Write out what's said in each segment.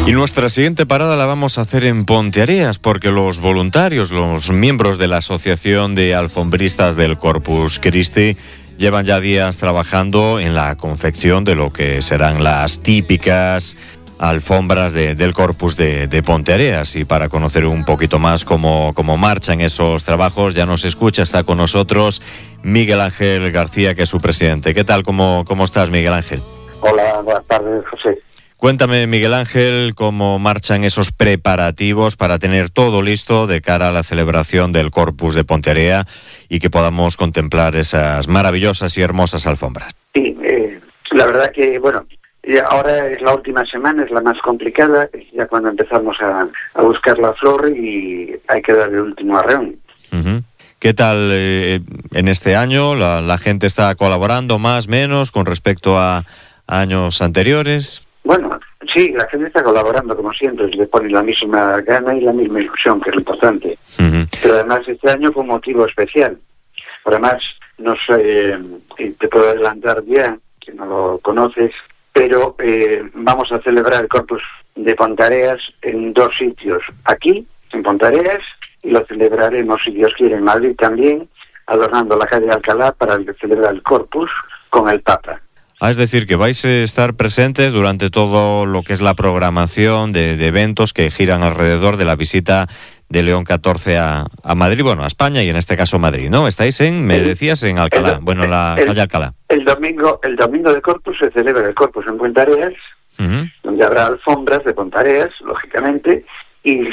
Y nuestra siguiente parada la vamos a hacer en Ponteareas, porque los voluntarios, los miembros de la Asociación de Alfombristas del Corpus Christi, llevan ya días trabajando en la confección de lo que serán las típicas alfombras del Corpus de Ponteareas. Y para conocer un poquito más cómo marchan esos trabajos, ya nos escucha, está con nosotros Miguel Ángel García, que es su presidente. ¿Qué tal? ¿Cómo estás, Miguel Ángel? Hola, buenas tardes, José. Cuéntame, Miguel Ángel, cómo marchan esos preparativos para tener todo listo de cara a la celebración del Corpus de Pontearea y que podamos contemplar esas maravillosas y hermosas alfombras. Sí, la verdad que, bueno, ahora es la última semana, es la más complicada, ya cuando empezamos a buscar la flor y hay que dar el último arreón. Uh-huh. ¿Qué tal en este año? ¿La gente está colaborando más, menos con respecto a años anteriores? Bueno, sí, la gente está colaborando como siempre, le pone la misma gana y la misma ilusión, que es lo importante. Uh-huh. Pero además este año con motivo especial. Además, no sé, te puedo adelantar ya, que no lo conoces, pero vamos a celebrar el Corpus de Ponteareas en 2 sitios. Aquí, en Ponteareas, y lo celebraremos, si Dios quiere, en Madrid también, adornando la calle de Alcalá para celebrar el Corpus con el Papa. Es decir, que vais a estar presentes durante todo lo que es la programación de eventos que giran alrededor de la visita de León XIV a Madrid, bueno, a España y en este caso Madrid, ¿no? Estáis me decías, en Alcalá, la calle Alcalá. El domingo de Corpus se celebra el Corpus en Ponteareas, uh-huh, donde habrá alfombras de Ponteareas, lógicamente, y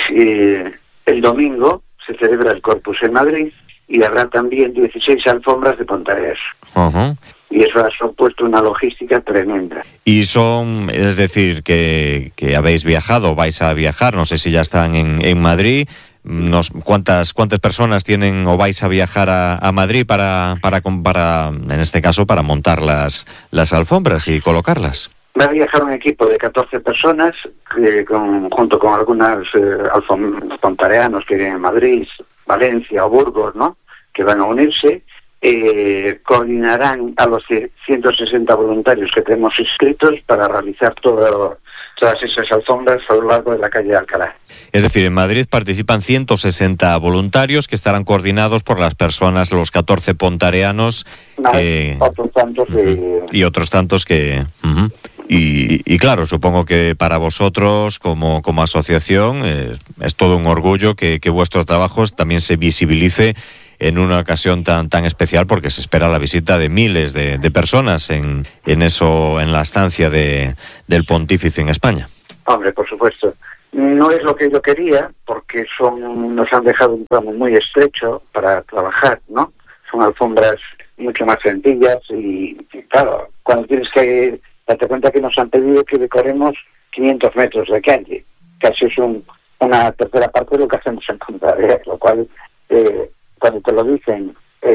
el domingo se celebra el Corpus en Madrid y habrá también 16 alfombras de Ponteareas. Uh-huh. Y eso ha supuesto una logística tremenda. Y es decir, que habéis viajado, vais a viajar, no sé si ya están en Madrid. ¿Cuántas personas tienen o vais a viajar a Madrid para en este caso, para montar las alfombras y colocarlas? Va a viajar un equipo de 14 personas, junto con algunas pontareanos que vienen en Madrid, Valencia o Burgos, ¿no?, que van a unirse. Coordinarán a los 160 voluntarios que tenemos inscritos para realizar todas esas alfombras a lo largo de la calle de Alcalá. Es decir, en Madrid participan 160 voluntarios que estarán coordinados por las personas, los 14 pontareanos. Otros tantos y otros tantos que... Uh-huh. Y claro, supongo que para vosotros como asociación es todo un orgullo que vuestro trabajo también se visibilice en una ocasión tan especial, porque se espera la visita de miles de personas en la estancia del Pontífice en España. Hombre, por supuesto. No es lo que yo quería, porque nos han dejado un tramo muy estrecho para trabajar, ¿no? Son alfombras mucho más sencillas y claro, cuando tienes que darte cuenta que nos han pedido que decoremos 500 metros de calle. Casi es una tercera parte de lo que hacemos en Ponteareas, lo cual... cuando te lo dicen,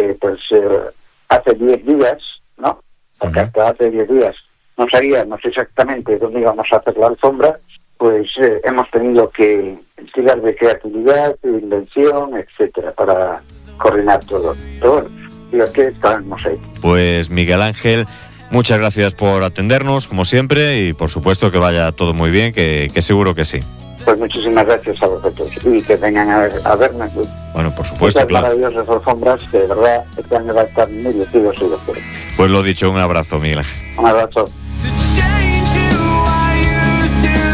hace 10 días, ¿no? Porque hasta hace 10 días no sabíamos exactamente dónde íbamos a hacer la alfombra, pues hemos tenido que tirar de creatividad, de invención, etcétera, para coordinar todo. Pero bueno, digo que estamos ahí. Pues Miguel Ángel, muchas gracias por atendernos, como siempre, y por supuesto que vaya todo muy bien, que seguro que sí. Pues muchísimas gracias a vosotros y que vengan a vernos. Bueno, por supuesto, claro. Maravillosas alfombras que de verdad este año va a estar muy divertido, sí, doctor. Pues lo dicho, un abrazo, Miguel Ángel. Un abrazo.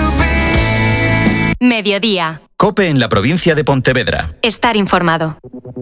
Mediodía. COPE en la provincia de Pontevedra. Estar informado.